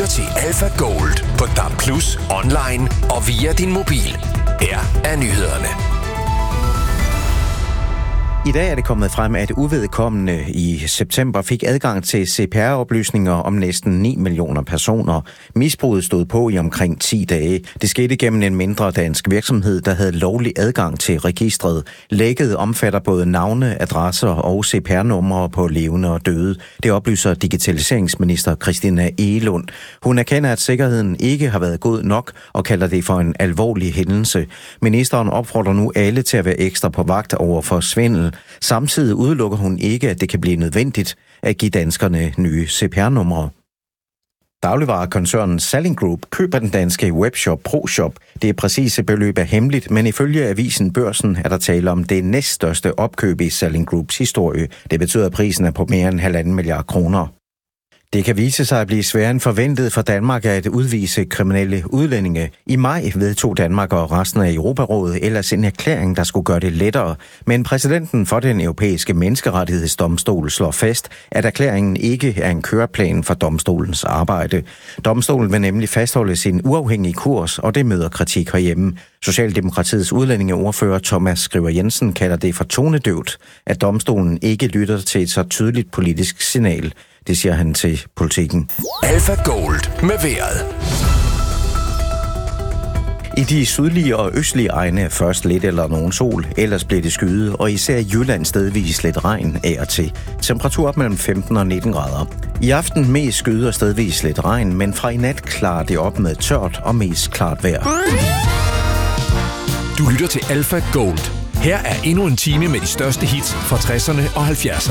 lytter til Alpha Gold på DAB+, online og via din mobil. Her er nyhederne. I dag er det kommet frem, at uvedkommende i september fik adgang til CPR-oplysninger om næsten 9 millioner personer. Misbruget stod på i omkring 10 dage. Det skete gennem en mindre dansk virksomhed, der havde lovlig adgang til registret. Lækket omfatter både navne, adresser og CPR-numre på levende og døde. Det oplyser digitaliseringsminister Christina Egelund. Hun erkender, at sikkerheden ikke har været god nok og kalder det for en alvorlig hændelse. Ministeren opfordrer nu alle til at være ekstra på vagt over for svindel. Samtidig udelukker hun ikke, at det kan blive nødvendigt at give danskerne nye CPR-numre. Dagligvarekoncernen Salling Group køber den danske webshop ProShop. Det præcise beløb er hemmeligt, men ifølge avisen Børsen er der tale om det næststørste opkøb i Salling Groups historie. Det betyder, at prisen er på mere end 1,5 milliard kroner. Det kan vise sig at blive sværere end forventet for Danmark at udvise kriminelle udlændinge. I maj vedtog Danmark og resten af Europarådet ellers en erklæring, der skulle gøre det lettere. Men præsidenten for den europæiske menneskerettighedsdomstol slår fast, at erklæringen ikke er en køreplan for domstolens arbejde. Domstolen vil nemlig fastholde sin uafhængige kurs, og det møder kritik herhjemme. Socialdemokratiets udlændingeordfører Thomas Skriver Jensen kalder det for tonedøvt, at domstolen ikke lytter til et så tydeligt politisk signal. Det siger han til Politikken. Alpha Gold med vejret. I de sydlige og østlige egne er først lidt eller nogen sol, ellers bliver det skyet, og især i Jylland stedvis lidt regn af og til. Temperatur op mellem 15 og 19 grader. I aften mest skyet og stedvis lidt regn, men fra i nat klarer det op med tørt og mest klart vejr. Du lytter til Alpha Gold. Her er endnu en time med de største hits fra 60'erne og 70'erne.